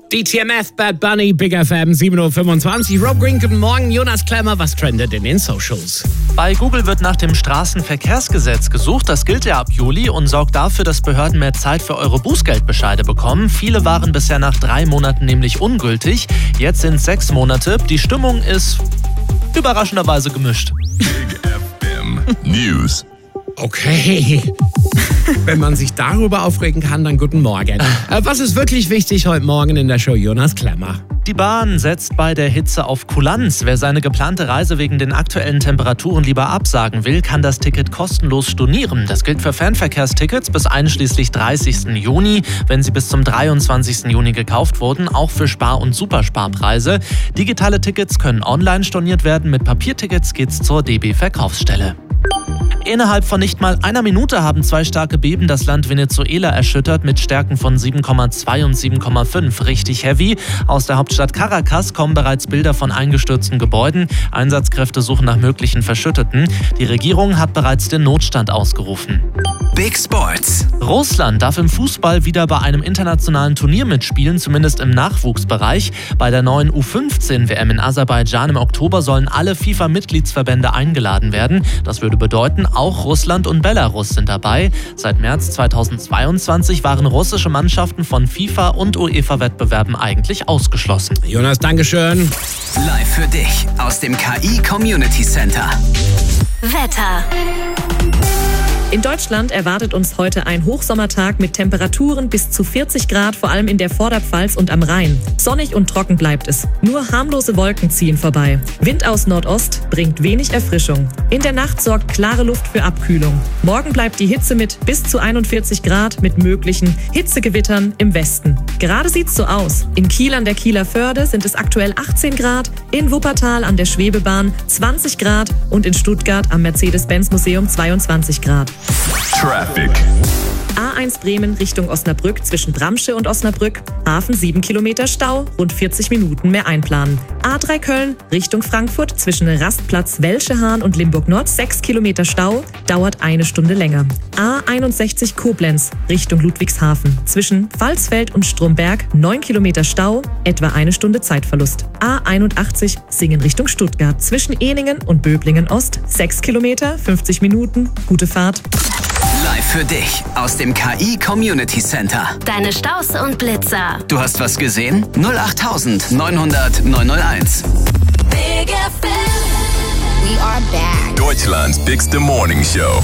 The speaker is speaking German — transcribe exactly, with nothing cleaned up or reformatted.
D T M F, Bad Bunny, Big F M, sieben Uhr fünfundzwanzig. Rob Green, guten Morgen. Jonas Klemmer, was trendet in den Socials? Bei Google wird nach dem Straßenverkehrsgesetz gesucht. Das gilt ja ab Juli und sorgt dafür, dass Behörden mehr Zeit für eure Bußgeldbescheide bekommen. Viele waren bisher nach drei Monaten nämlich ungültig. Jetzt sind sechs Monate. Die Stimmung ist überraschenderweise gemischt. Big F M News. Okay. Wenn man sich darüber aufregen kann, dann guten Morgen. Äh, was ist wirklich wichtig heute Morgen in der Show? Jonas Klemmer. Die Bahn setzt bei der Hitze auf Kulanz. Wer seine geplante Reise wegen den aktuellen Temperaturen lieber absagen will, kann das Ticket kostenlos stornieren. Das gilt für Fernverkehrstickets bis einschließlich dreißigsten Juni, wenn sie bis zum dreiundzwanzigsten Juni gekauft wurden, auch für Spar- und Supersparpreise. Digitale Tickets können online storniert werden, mit Papiertickets geht's zur D B-Verkaufsstelle. Innerhalb von nicht mal einer Minute haben zwei starke Beben das Land Venezuela erschüttert mit Stärken von sieben Komma zwei und sieben Komma fünf. Richtig heavy. Aus der Hauptstadt Caracas kommen bereits Bilder von eingestürzten Gebäuden. Einsatzkräfte suchen nach möglichen Verschütteten. Die Regierung hat bereits den Notstand ausgerufen. Big Sports. Russland darf im Fußball wieder bei einem internationalen Turnier mitspielen, zumindest im Nachwuchsbereich. Bei der neuen U fünfzehn W M in Aserbaidschan im Oktober sollen alle FIFA-Mitgliedsverbände eingeladen werden. Das würde bedeuten, auch Russland und Belarus sind dabei. Seit März zweitausendzweiundzwanzig waren russische Mannschaften von FIFA- und UEFA-Wettbewerben eigentlich ausgeschlossen. Jonas, Dankeschön. Live für dich aus dem K I Community Center. Wetter. In Deutschland erwartet uns heute ein Hochsommertag mit Temperaturen bis zu vierzig Grad, vor allem in der Vorderpfalz und am Rhein. Sonnig und trocken bleibt es. Nur harmlose Wolken ziehen vorbei. Wind aus Nordost bringt wenig Erfrischung. In der Nacht sorgt klare Luft für Abkühlung. Morgen bleibt die Hitze mit bis zu einundvierzig Grad mit möglichen Hitzegewittern im Westen. Gerade sieht's so aus. In Kiel an der Kieler Förde sind es aktuell achtzehn Grad, in Wuppertal an der Schwebebahn zwanzig Grad und in Stuttgart am Mercedes-Benz-Museum zweiundzwanzig Grad. Traffic. A eins Bremen Richtung Osnabrück zwischen Bramsche und Osnabrück. Hafen sieben Kilometer Stau, rund vierzig Minuten mehr einplanen. A drei Köln Richtung Frankfurt zwischen Rastplatz Welschehahn und Limburg Nord sechs Kilometer Stau, dauert eine Stunde länger. A einundsechzig Koblenz Richtung Ludwigshafen zwischen Pfalzfeld und Stromberg neun Kilometer Stau, etwa eine Stunde Zeitverlust. A einundachtzig Singen Richtung Stuttgart zwischen Ehningen und Böblingen Ost sechs Kilometer, fünfzig Minuten, gute Fahrt. Live für dich aus dem K I Community Center. Deine Staus und Blitzer. Du hast was gesehen? null acht neunhundert neunhunderteins. Big F M. We are back. Deutschland's bigste Morning Show.